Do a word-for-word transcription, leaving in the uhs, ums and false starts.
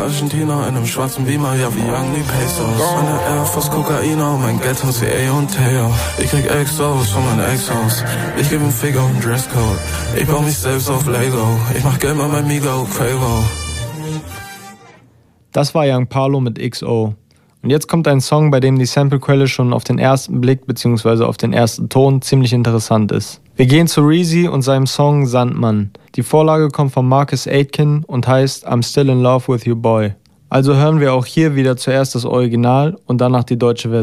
Argentina in einem schwarzen Beamer, ja wie Young die Pesos. Meine Air Force Kokaina, mein Ghetto C A und Theo. Ich krieg Exos von meinen Exos. Ich geb einen Ficker und Dresscode. Ich bau mich selbst auf Lego. Ich mach Geld mit meinem Migo, Quavo. Das war Young Parlo mit X O. Und jetzt kommt ein Song, bei dem die Samplequelle schon auf den ersten Blick bzw. auf den ersten Ton ziemlich interessant ist. Wir gehen zu Reezy und seinem Song Sandmann. Die Vorlage kommt von Marcus Aitken und heißt I'm Still in Love with You Boy. Also hören wir auch hier wieder zuerst das Original und danach die deutsche Version.